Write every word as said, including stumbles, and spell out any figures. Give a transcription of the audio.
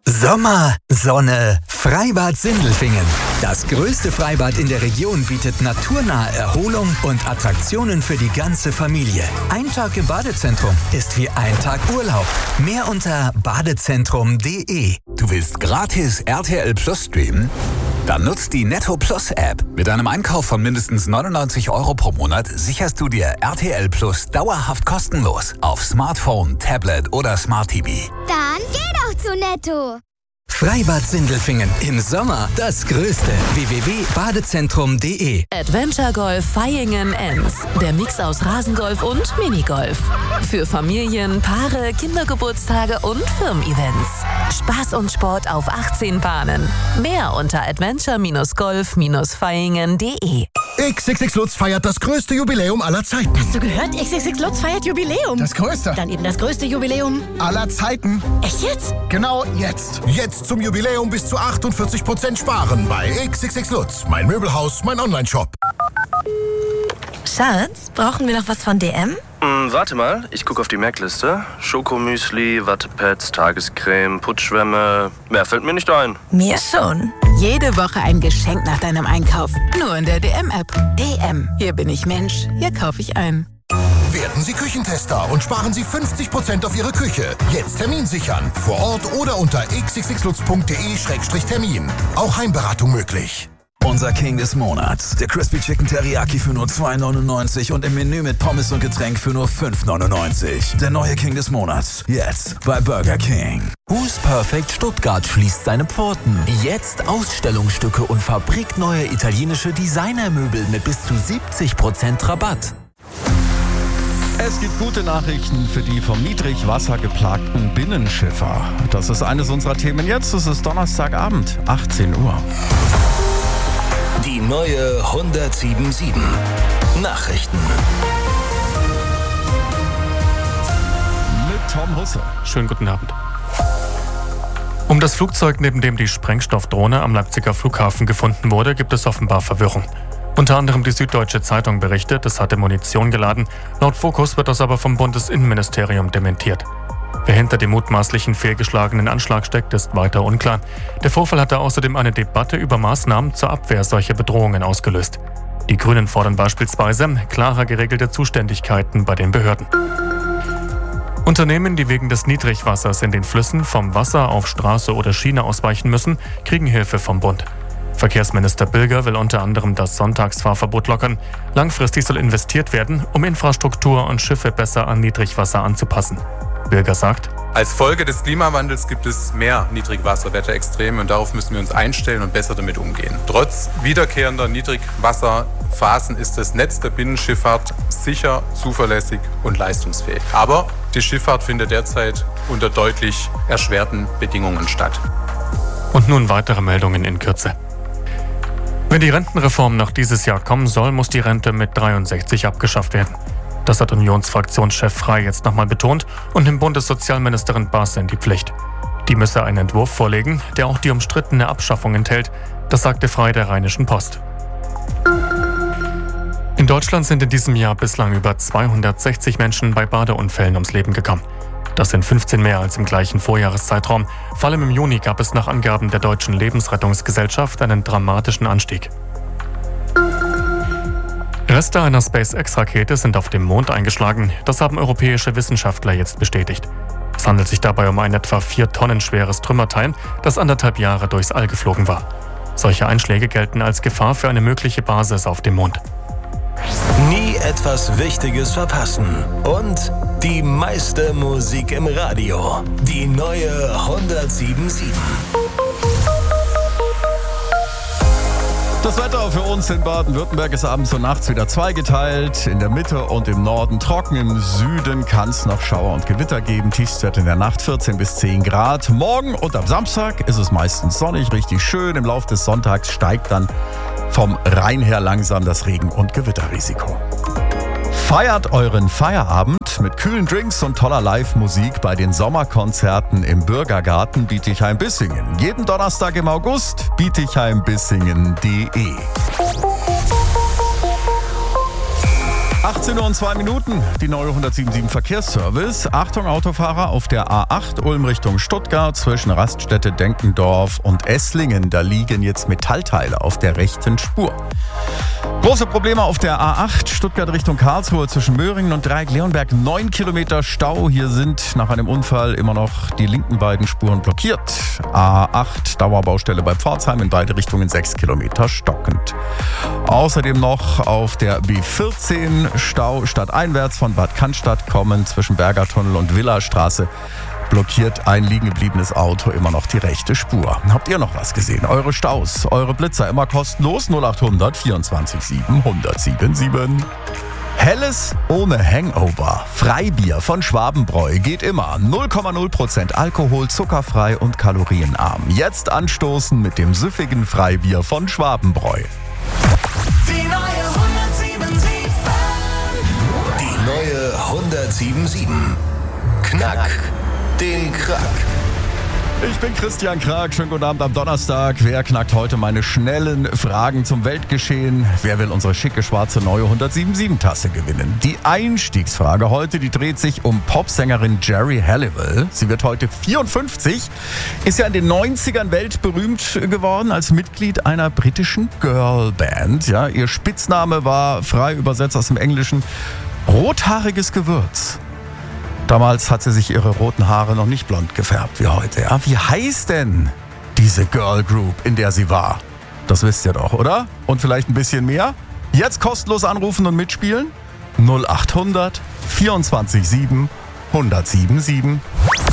Sommer, Sonne, Freibad Sindelfingen. Das größte Freibad in der Region bietet naturnahe Erholung und Attraktionen für die ganze Familie. Ein Tag im Badezentrum ist wie ein Tag Urlaub. Mehr unter badezentrum punkt de. Du willst gratis R T L Plus streamen? Dann nutzt die Netto Plus App. Mit einem Einkauf von mindestens neunundneunzig Euro pro Monat sicherst du dir R T L Plus dauerhaft kostenlos auf Smartphone, Tablet oder Smart T V. Dann geh doch zu Netto. Freibad Sindelfingen. Im Sommer das Größte. w w w punkt badezentrum punkt de. Adventure Golf Vaihingen-Enns. Der Mix aus Rasengolf und Minigolf. Für Familien, Paare, Kindergeburtstage und Firmen-Events. Spaß und Sport auf achtzehn Bahnen. Mehr unter adventure golf vaihingen punkt de. X X X Lutz feiert das größte Jubiläum aller Zeiten. Hast du gehört? X X X Lutz feiert Jubiläum. Das größte. Dann eben das größte Jubiläum aller Zeiten. Echt jetzt? Genau jetzt. Jetzt zum Jubiläum bis zu achtundvierzig Prozent sparen bei X X X Lutz. Mein Möbelhaus, mein Online-Shop. Schatz, brauchen wir noch was von D M? Mm, warte mal, ich gucke auf die Merkliste. Schokomüsli, Wattepads, Tagescreme, Putzschwämme. Mehr fällt mir nicht ein. Mir schon. Jede Woche ein Geschenk nach deinem Einkauf. Nur in der D M-App. D M. Hier bin ich Mensch. Hier kaufe ich ein. Werden Sie Küchentester und sparen Sie fünfzig Prozent auf Ihre Küche. Jetzt Termin sichern. Vor Ort oder unter x x x lutz punkt de Schrägstrich Termin. Auch Heimberatung möglich. Unser King des Monats. Der Crispy Chicken Teriyaki für nur zwei neunundneunzig und im Menü mit Pommes und Getränk für nur fünf neunundneunzig. Der neue King des Monats. Jetzt bei Burger King. Who's Perfect Stuttgart schließt seine Pforten. Jetzt Ausstellungsstücke und fabrikneue italienische Designermöbel mit bis zu siebzig Prozent Rabatt. Es gibt gute Nachrichten für die vom Niedrigwasser geplagten Binnenschiffer. Das ist eines unserer Themen jetzt. Es ist Donnerstagabend, achtzehn Uhr. Die neue hundertsieben Nachrichten. Mit Tom Husse. Schönen guten Abend. Um das Flugzeug, neben dem die Sprengstoffdrohne am Leipziger Flughafen gefunden wurde, gibt es offenbar Verwirrung. Unter anderem die Süddeutsche Zeitung berichtet, es hatte Munition geladen. Laut Focus wird das aber vom Bundesinnenministerium dementiert. Wer hinter dem mutmaßlichen fehlgeschlagenen Anschlag steckt, ist weiter unklar. Der Vorfall hatte außerdem eine Debatte über Maßnahmen zur Abwehr solcher Bedrohungen ausgelöst. Die Grünen fordern beispielsweise klarer geregelte Zuständigkeiten bei den Behörden. Unternehmen, die wegen des Niedrigwassers in den Flüssen vom Wasser auf Straße oder Schiene ausweichen müssen, kriegen Hilfe vom Bund. Verkehrsminister Bilger will unter anderem das Sonntagsfahrverbot lockern. Langfristig soll investiert werden, um Infrastruktur und Schiffe besser an Niedrigwasser anzupassen. Bilger sagt: Als Folge des Klimawandels gibt es mehr Niedrigwasserwetterextreme und darauf müssen wir uns einstellen und besser damit umgehen. Trotz wiederkehrender Niedrigwasserphasen ist das Netz der Binnenschifffahrt sicher, zuverlässig und leistungsfähig. Aber die Schifffahrt findet derzeit unter deutlich erschwerten Bedingungen statt. Und nun weitere Meldungen in Kürze. Wenn die Rentenreform noch dieses Jahr kommen soll, muss die Rente mit dreiundsechzig abgeschafft werden. Das hat Unionsfraktionschef Frey jetzt nochmal betont und nimmt Bundessozialministerin Baas in die Pflicht. Die müsse einen Entwurf vorlegen, der auch die umstrittene Abschaffung enthält. Das sagte Frey der Rheinischen Post. In Deutschland sind in diesem Jahr bislang über zweihundertsechzig Menschen bei Badeunfällen ums Leben gekommen. Das sind fünfzehn mehr als im gleichen Vorjahreszeitraum. Vor allem im Juni gab es nach Angaben der Deutschen Lebensrettungsgesellschaft einen dramatischen Anstieg. Reste einer SpaceX-Rakete sind auf dem Mond eingeschlagen. Das haben europäische Wissenschaftler jetzt bestätigt. Es handelt sich dabei um ein etwa vier Tonnen schweres Trümmerteil, das anderthalb Jahre durchs All geflogen war. Solche Einschläge gelten als Gefahr für eine mögliche Basis auf dem Mond. Nie etwas Wichtiges verpassen. Und die meiste Musik im Radio. Die neue hundertsieben Komma sieben. Das Wetter für uns in Baden-Württemberg ist abends und nachts wieder zweigeteilt. In der Mitte und im Norden trocken, im Süden kann es noch Schauer und Gewitter geben. Tiefstwert in der Nacht vierzehn bis zehn Grad. Morgen und am Samstag ist es meistens sonnig, richtig schön. Im Laufe des Sonntags steigt dann vom Rhein her langsam das Regen- und Gewitterrisiko. Feiert euren Feierabend mit kühlen Drinks und toller Live-Musik bei den Sommerkonzerten im Bürgergarten Bietigheim-Bissingen. Jeden Donnerstag im August, bietigheim bissingen punkt de. achtzehn Uhr und zwei Minuten, die neue hundertsieben Verkehrsservice. Achtung Autofahrer auf der A acht Ulm Richtung Stuttgart zwischen Raststätte Denkendorf und Esslingen. Da liegen jetzt Metallteile auf der rechten Spur. Große Probleme auf der A acht Stuttgart Richtung Karlsruhe zwischen Möhringen und Dreieck-Leonberg. Neun Kilometer Stau. Hier sind nach einem Unfall immer noch die linken beiden Spuren blockiert. A acht Dauerbaustelle bei Pforzheim in beide Richtungen sechs Kilometer stockend. Außerdem noch auf der B vierzehn Stau stadteinwärts von Bad Cannstatt kommen zwischen Bergertunnel und Villastraße. Blockiert ein liegen gebliebenes Auto immer noch die rechte Spur. Habt ihr noch was gesehen? Eure Staus, eure Blitzer immer kostenlos null achthundert vierundzwanzig sieben hundertsiebenundsieben. Helles ohne Hangover. Freibier von Schwabenbräu geht immer. null Komma null Prozent Alkohol, zuckerfrei und kalorienarm. Jetzt anstoßen mit dem süffigen Freibier von Schwabenbräu. Die neue hundertsiebenundsieben. Die neue hundertsiebenundsieben. Knack den Krack. Ich bin Christian Krag. Schönen guten Abend am Donnerstag. Wer knackt heute meine schnellen Fragen zum Weltgeschehen? Wer will unsere schicke schwarze neue hundertsiebenundsieben-Tasse gewinnen? Die Einstiegsfrage heute, die dreht sich um Popsängerin Geri Halliwell. Sie wird heute vierundfünfzig, ist ja in den neunzigern weltberühmt geworden als Mitglied einer britischen Girlband. Ja, ihr Spitzname war, frei übersetzt aus dem Englischen, rothaariges Gewürz. Damals hat sie sich ihre roten Haare noch nicht blond gefärbt wie heute. Ja, wie heißt denn diese Girl Group, in der sie war? Das wisst ihr doch, oder? Und vielleicht ein bisschen mehr? Jetzt kostenlos anrufen und mitspielen? null achthundert vierundzwanzig sieben hundertsiebenundsieben.